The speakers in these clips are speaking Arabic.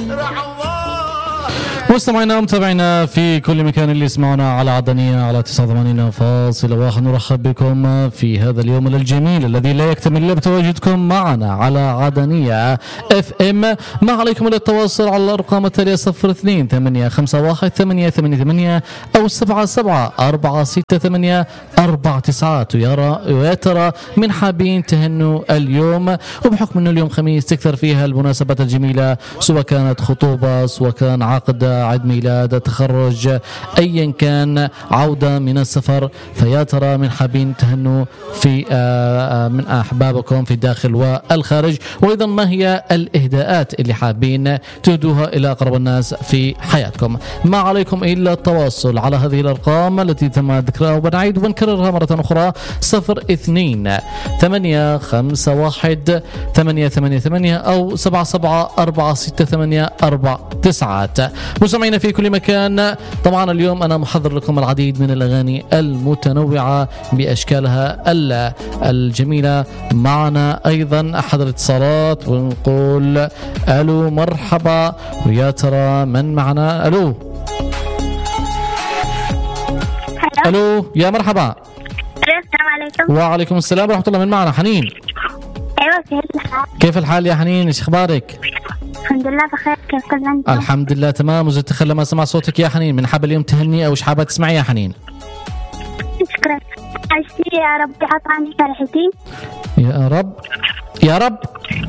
مستمعينا ومتابعينا في كل مكان اللي يسمعونا على عدنية على 89.1 نرحب بكم في هذا اليوم الجميل الذي لا يكتمل إلا بتواجدكم معنا على عدنية اف ام. ما عليكم الا التواصل على الارقام التالية 02 851 888 او 77 468 49. ويا ترى من حابين تهنوا اليوم، وبحكم انه اليوم خميس تكثر فيها المناسبات الجميلة، سواء كانت خطوبة، سواء كان عقد، عيد ميلاد، تخرج، ايا كان، عودة من السفر، فيا ترى من حابين تهنوا في من احبابكم في الداخل والخارج. وايضا ما هي الاهداءات اللي حابين تهدوها الى اقرب الناس في حياتكم؟ ما عليكم الا التواصل على هذه الارقام التي تم ذكرها، وبنعيد ونكررها مرة اخرى: 02 851 888 او 77 468 49. مستمعينا في كل مكان، طبعا اليوم أنا محضر لكم العديد من الأغاني المتنوعة بأشكالها الجميلة. معنا أيضا أحد الاتصالات ونقول ألو مرحبا، ويا ترى من معنا؟ ألو ألو يا مرحبا. السلام عليكم. وعليكم السلام ورحمة الله. من معنا؟ حنين. أيوة، كيف الحال؟ كيف الحال يا حنين؟ إيش أخبارك؟ الحمد لله بخير، كيف كنتم؟ الحمد لله تمام. وزدت تخلى ما سمع صوتك يا حنين، من حاب اليوم تهني أو إيش حابة تسمعي يا حنين؟ شكرا. عشتي يا رب عطاني فرحتي. يا رب يا رب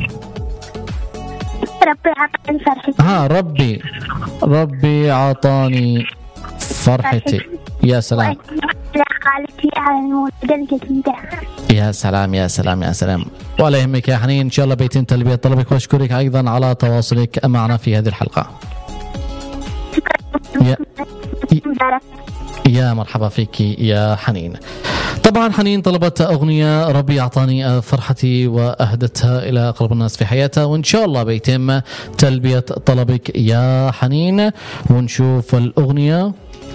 ربي عطاني فرحتي. ربي عطاني فرحتي. يا سلام. خالتي على المولد الجديدة. يا سلام يا سلام يا سلام. ولا يهمك يا حنين، إن شاء الله بيتم تلبية طلبك، وأشكرك أيضا على تواصلك معنا في هذه الحلقة. يا مرحبا فيك يا حنين. طبعا حنين طلبت أغنية ربي أعطاني فرحتي وأهدتها إلى أقرب الناس في حياتها، وإن شاء الله بيتم تلبية طلبك يا حنين. ونشوف الأغنية.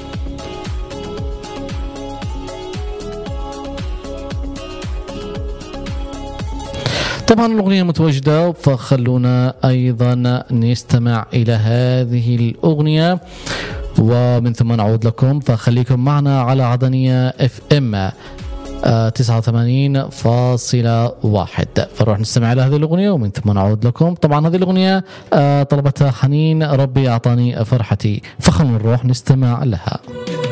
طبعا الأغنية متواجدة، فخلونا أيضا نستمع إلى هذه الأغنية ومن ثم نعود لكم. فخليكم معنا على عدنية اف ام 89.1. فنروح نستمع إلى هذه الأغنية ومن ثم نعود لكم. طبعا هذه الأغنية طلبتها حنين، ربي أعطاني فرحتي، فخلونا نروح نستمع لها.